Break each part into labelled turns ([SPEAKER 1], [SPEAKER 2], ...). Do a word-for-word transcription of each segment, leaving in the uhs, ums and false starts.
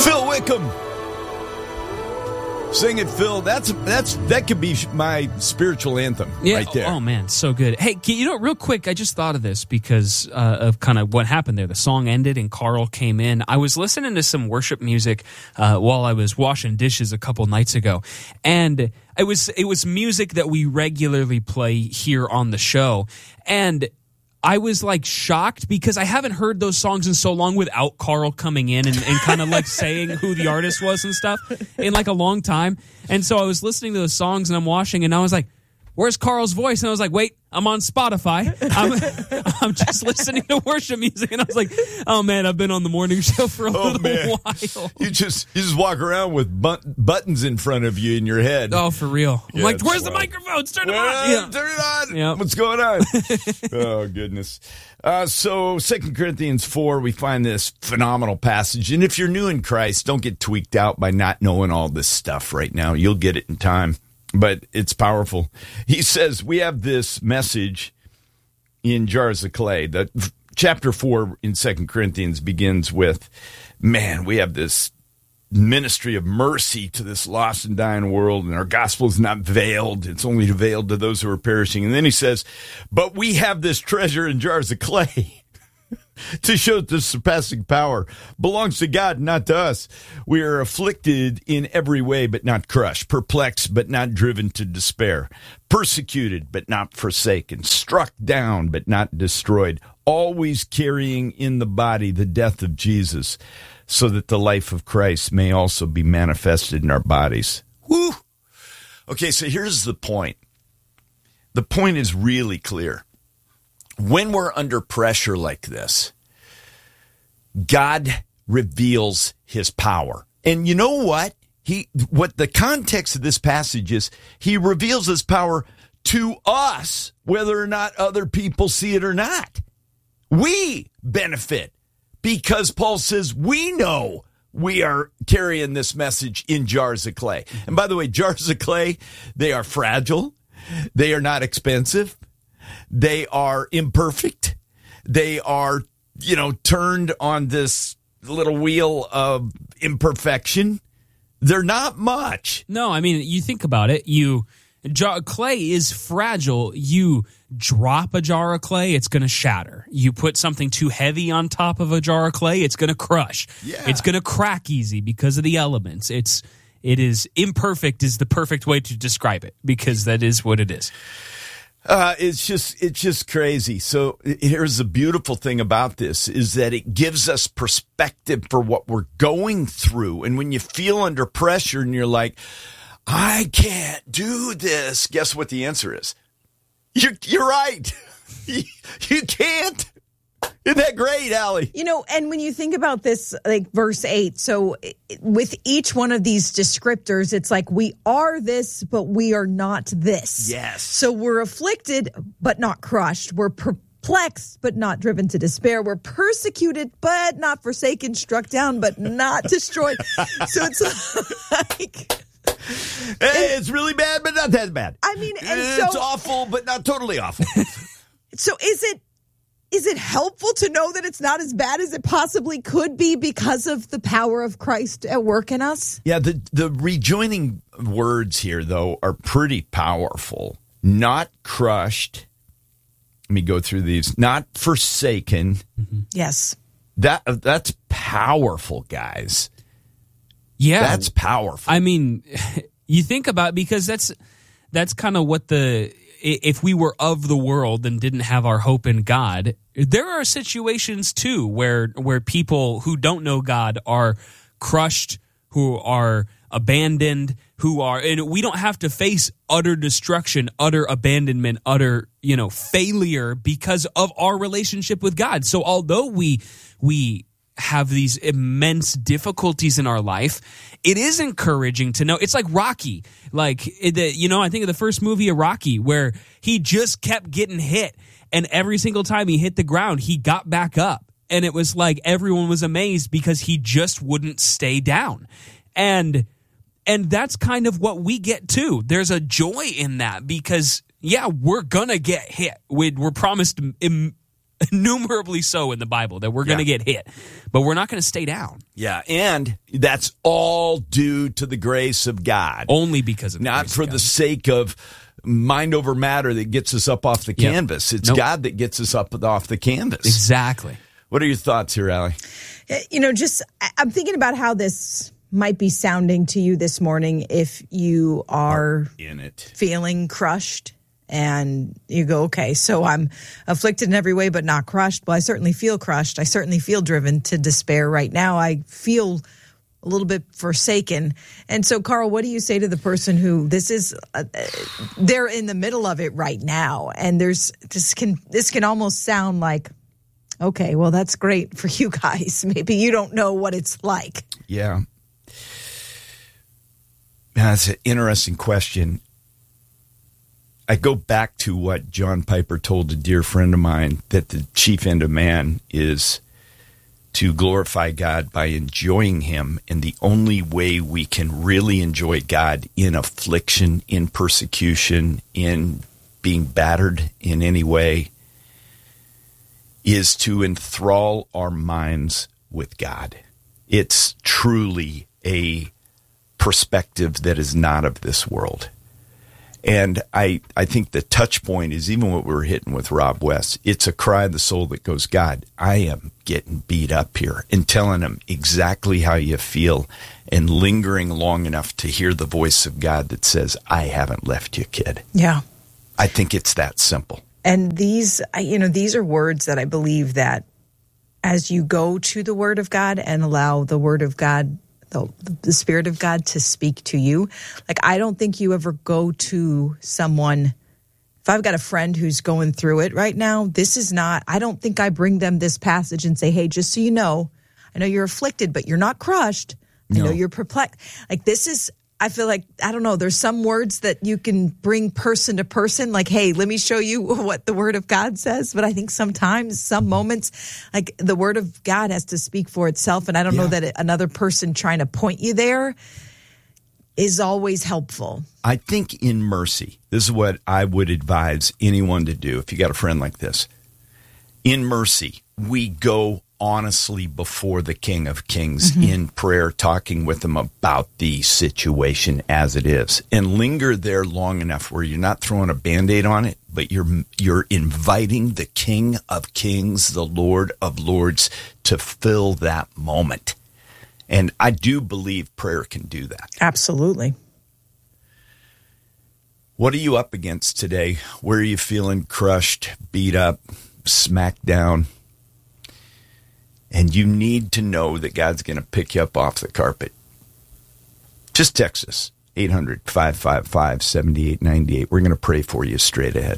[SPEAKER 1] Phil Wickham. Sing it, Phil. That's that's that could be my spiritual anthem
[SPEAKER 2] yeah,
[SPEAKER 1] right there.
[SPEAKER 2] Oh, man, so good. Hey, you know, real quick, I just thought of this because uh, of kind of what happened there. The song ended and Carl came in. I was listening to some worship music uh, while I was washing dishes a couple nights ago, and it was it was music that we regularly play here on the show, and I was like shocked because I haven't heard those songs in so long without Carl coming in and, and kind of like saying who the artist was and stuff in like a long time. And so I was listening to those songs and I'm washing and I was like, where's Carl's voice? And I was like, wait, I'm on Spotify. I'm, I'm just listening to worship music. And I was like, oh man, I've been on the morning show for a oh, little man. while.
[SPEAKER 1] You just you just walk around with but- buttons in front of you in your head.
[SPEAKER 2] Oh, for real. I'm
[SPEAKER 1] yeah,
[SPEAKER 2] like, where's
[SPEAKER 1] wild.
[SPEAKER 2] the microphones? Turn
[SPEAKER 1] well,
[SPEAKER 2] it on.
[SPEAKER 1] Yeah. Turn it on.
[SPEAKER 2] Yep.
[SPEAKER 1] What's going on? Oh, goodness. Uh, so Second Corinthians four, we find this phenomenal passage. And if you're new in Christ, don't get tweaked out by not knowing all this stuff right now. You'll get it in time. But it's powerful. He says we have this message in jars of clay. The, chapter four in Second Corinthians begins with, man, we have this ministry of mercy to this lost and dying world, and our gospel is not veiled. It's only veiled to those who are perishing. And then he says, but we have this treasure in jars of clay to show that the surpassing power belongs to God, not to us. We are afflicted in every way, but not crushed, perplexed, but not driven to despair, persecuted, but not forsaken, struck down, but not destroyed, always carrying in the body the death of Jesus, so that the life of Christ may also be manifested in our bodies. Woo! Okay, so here's the point. The point is really clear. When we're under pressure like this, God reveals his power. And you know what? He, what the context of this passage is, he reveals his power to us, whether or not other people see it or not. We benefit because Paul says we know we are carrying this message in jars of clay. And by the way, jars of clay, they are fragile. They are not expensive. They are imperfect. They are, you know, turned on this little wheel of imperfection. They're not much.
[SPEAKER 2] No, I mean, you think about it. You jar, clay is fragile. You drop a jar of clay, it's going to shatter. You put something too heavy on top of a jar of clay, it's going to crush.
[SPEAKER 1] Yeah.
[SPEAKER 2] It's going to crack easy because of the elements. It's it is imperfect is the perfect way to describe it because that is what it is.
[SPEAKER 1] Uh, it's just it's just crazy. So here's the beautiful thing about this is that it gives us perspective for what we're going through. And when you feel under pressure and you're like, I can't do this, guess what the answer is? You're, you're right. You, you can't. Isn't that great, Allie?
[SPEAKER 3] You know, and when you think about this, like verse eight, so with each one of these descriptors, it's like we are this, but we are not this.
[SPEAKER 1] Yes.
[SPEAKER 3] So we're afflicted, but not crushed. We're perplexed, but not driven to despair. We're persecuted, but not forsaken, struck down, but not destroyed. So it's like...
[SPEAKER 1] Hey, it's really bad, but not that bad.
[SPEAKER 3] I mean, and
[SPEAKER 1] it's
[SPEAKER 3] so...
[SPEAKER 1] awful, but not totally awful.
[SPEAKER 3] So is it... Is it helpful to know that it's not as bad as it possibly could be because of the power of Christ at work in us?
[SPEAKER 1] Yeah, the, the rejoining words here, though, are pretty powerful. Not crushed. Let me go through these. Not forsaken.
[SPEAKER 3] Mm-hmm. Yes.
[SPEAKER 1] That That's powerful, guys.
[SPEAKER 2] Yeah.
[SPEAKER 1] That's powerful.
[SPEAKER 2] I mean, you think about it because that's that's kind of what the... If we were of the world and didn't have our hope in God, there are situations too where where people who don't know God are crushed, who are abandoned, who are, and we don't have to face utter destruction, utter abandonment, utter, you know, failure because of our relationship with God. So although we we have these immense difficulties in our life, it is encouraging to know. It's like Rocky. Like, the, you know, I think of the first movie of Rocky where he just kept getting hit. And every single time he hit the ground, he got back up. And it was like everyone was amazed because he just wouldn't stay down. And and that's kind of what we get too. There's a joy in that because, yeah, we're going to get hit. We're promised im- innumerably so in the Bible, that we're going to
[SPEAKER 1] Yeah.
[SPEAKER 2] get hit, but we're not going to stay down.
[SPEAKER 1] Yeah, and that's all due to the grace of God.
[SPEAKER 2] Only because of the
[SPEAKER 1] Not
[SPEAKER 2] grace
[SPEAKER 1] for
[SPEAKER 2] of
[SPEAKER 1] the
[SPEAKER 2] God.
[SPEAKER 1] sake of mind over matter that gets us up off the
[SPEAKER 2] Yep.
[SPEAKER 1] canvas. It's
[SPEAKER 2] Nope.
[SPEAKER 1] God that gets us up off the canvas.
[SPEAKER 2] Exactly.
[SPEAKER 1] What are your thoughts here, Allie?
[SPEAKER 3] You know, just I- I'm thinking about how this might be sounding to you this morning if you are
[SPEAKER 1] In it.
[SPEAKER 3] feeling crushed and you go, okay, so I'm afflicted in every way but not crushed. Well, I certainly feel crushed. I certainly feel driven to despair right now. I feel a little bit forsaken. And so, Carl, what do you say to the person who this is, uh, they're in the middle of it right now, and there's this can this can almost sound like, okay, well, that's great for you guys. Maybe you don't know what it's like.
[SPEAKER 1] Yeah. That's an interesting question. I go back to what John Piper told a dear friend of mine, that the chief end of man is to glorify God by enjoying him. And the only way we can really enjoy God in affliction, in persecution, in being battered in any way, is to enthrall our minds with God. It's truly a perspective that is not of this world. And I, I think the touch point is even what we were hitting with Rob West. It's a cry of the soul that goes, God, I am getting beat up here, and telling him exactly how you feel and lingering long enough to hear the voice of God that says, I haven't left you, kid.
[SPEAKER 3] Yeah.
[SPEAKER 1] I think it's that simple.
[SPEAKER 3] And these, I- you know, these are words that I believe that as you go to the Word of God and allow the Word of God, the, the Spirit of God to speak to you, like I don't think you ever go to someone. If I've got a friend who's going through it right now, this is not, I don't think I bring them this passage and say, hey, just so you know, I know you're afflicted, but you're not crushed. I
[SPEAKER 1] No.
[SPEAKER 3] know you're perplexed. Like this is, I feel like, I don't know, there's some words that you can bring person to person, like, hey, let me show you what the Word of God says. But I think sometimes, some moments, like the Word of God has to speak for itself. And I don't know
[SPEAKER 1] Yeah.
[SPEAKER 3] that another person trying to point you there is always helpful.
[SPEAKER 1] I think in mercy, this is what I would advise anyone to do if you got a friend like this. In mercy, we go honestly before the King of Kings in prayer, talking with him about the situation as it is, and linger there long enough where you're not throwing a Band-Aid on it, but you're you're inviting the King of Kings, the Lord of Lords, to fill that moment. And I do believe prayer can do that.
[SPEAKER 3] Absolutely.
[SPEAKER 1] What are you up against today? Where are you feeling crushed, beat up, smacked down? And you need to know that God's going to pick you up off the carpet. Just text us, eight hundred, five five five, seven eight nine eight. We're going to pray for you straight ahead.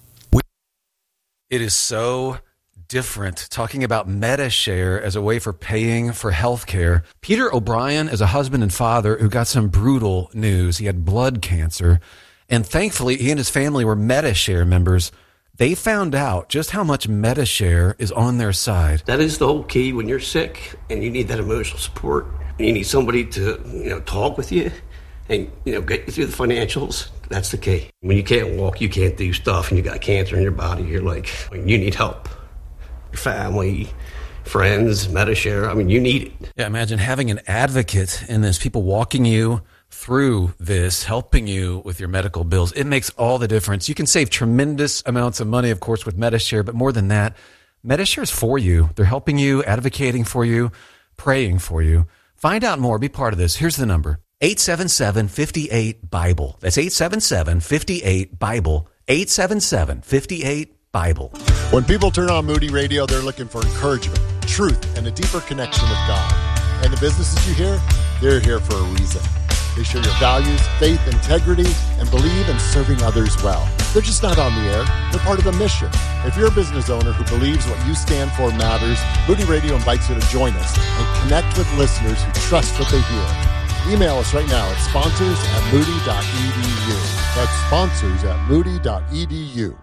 [SPEAKER 4] It is so different talking about MediShare as a way for paying for health care. Peter O'Brien is a husband and father who got some brutal news. He had blood cancer, and thankfully he and his family were MediShare members. They found out just how much MediShare is on their side.
[SPEAKER 5] That is the whole key when you're sick and you need that emotional support. And you need somebody to, you know, talk with you and, you know, get you through the financials. That's the key. When you can't walk, you can't do stuff, and you got cancer in your body, you're like, you need help. Your family, friends, MediShare, I mean, you need it.
[SPEAKER 4] Yeah, imagine having an advocate in this, people walking you through this, helping you with your medical bills. It makes all the difference. You can save tremendous amounts of money, of course, with MediShare, but more than that, MediShare is for you. They're helping you, advocating for you, praying for you. Find out more. Be part of this. Here's the number. eight seven seven, five eight, Bible. That's eight seven seven, five eight, Bible. eight seven seven, five eight, Bible.
[SPEAKER 6] When people turn on Moody Radio, they're looking for encouragement, truth, and a deeper connection with God. And the businesses you hear, they're here for a reason. They share your values, faith, integrity, and believe in serving others well. They're just not on the air. They're part of the mission. If you're a business owner who believes what you stand for matters, Moody Radio invites you to join us and connect with listeners who trust what they hear. Email us right now at sponsors at moody dot e d u. That's sponsors at moody dot e d u.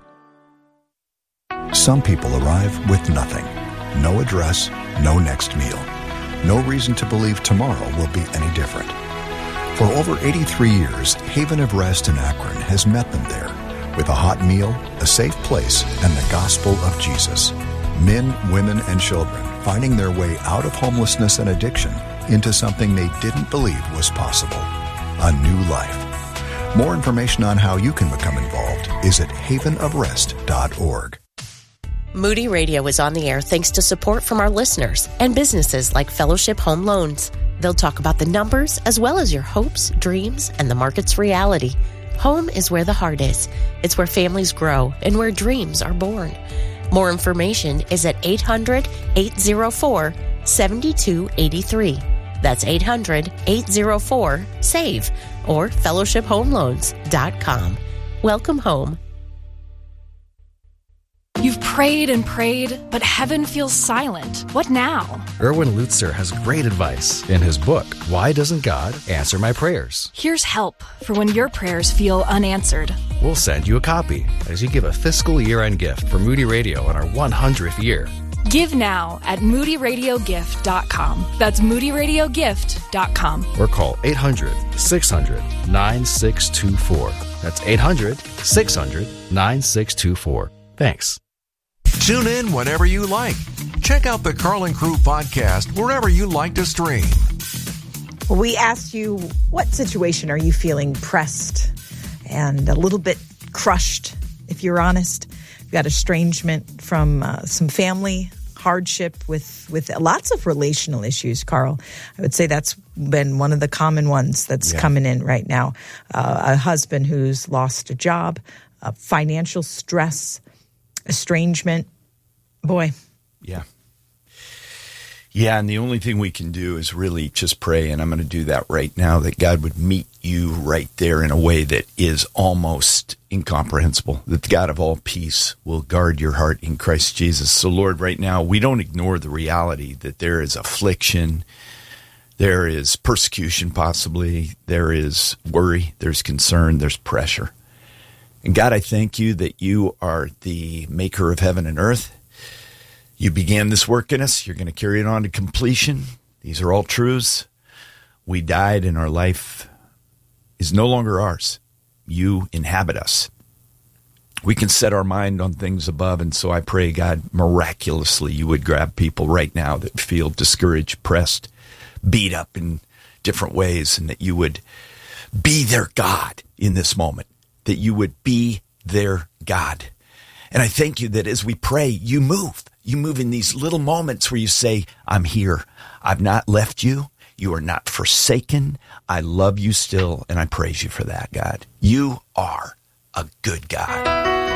[SPEAKER 7] Some people arrive with nothing. No address, no next meal. No reason to believe tomorrow will be any different. For over eighty-three years, Haven of Rest in Akron has met them there with a hot meal, a safe place, and the gospel of Jesus. Men, women, and children finding their way out of homelessness and addiction into something they didn't believe was possible. A new life. More information on how you can become involved is at haven of rest dot org.
[SPEAKER 8] Moody Radio is on the air thanks to support from our listeners and businesses like Fellowship Home Loans. They'll talk about the numbers as well as your hopes, dreams, and the market's reality. Home is where the heart is. It's where families grow and where dreams are born. More information is at eight hundred, eight oh four, seven two eight three. That's eight hundred, eight oh four, S A V E or fellowship home loans dot com. Welcome home.
[SPEAKER 9] You've prayed and prayed, but heaven feels silent. What now?
[SPEAKER 10] Erwin Lutzer has great advice in his book, Why Doesn't God Answer My Prayers?
[SPEAKER 9] Here's help for when your prayers feel unanswered.
[SPEAKER 10] We'll send you a copy as you give a fiscal year-end gift for Moody Radio in our one hundredth year.
[SPEAKER 9] Give now at moody radio gift dot com. That's moody radio gift dot com.
[SPEAKER 10] Or call eight hundred, six hundred, nine six two four. That's eight hundred, six hundred, nine six two four. Thanks.
[SPEAKER 11] Tune in whenever you like. Check out the Karl and Crew podcast wherever you like to stream.
[SPEAKER 3] We asked you, what situation are you feeling pressed and a little bit crushed, if you're honest? You've got estrangement from uh, some family, hardship with, with lots of relational issues, Karl. I would say that's been one of the common ones that's yeah. coming in right now. Uh, a husband who's lost a job, uh, financial stress, estrangement. Boy.
[SPEAKER 1] Yeah. Yeah, and the only thing we can do is really just pray, and I'm going to do that right now, that God would meet you right there in a way that is almost incomprehensible, that the God of all peace will guard your heart in Christ Jesus. So, Lord, right now, we don't ignore the reality that there is affliction, there is persecution possibly, there is worry, there's concern, there's pressure. And God, I thank you that you are the maker of heaven and earth. You began this work in us. You're going to carry it on to completion. These are all truths. We died and our life is no longer ours. You inhabit us. We can set our mind on things above. And so I pray, God, miraculously you would grab people right now that feel discouraged, pressed, beat up in different ways, and that you would be their God in this moment. That you would be their God. And I thank you that as we pray, you move. You move in these little moments where you say, I'm here. I've not left you. You are not forsaken. I love you still, and I praise you for that, God. You are a good God.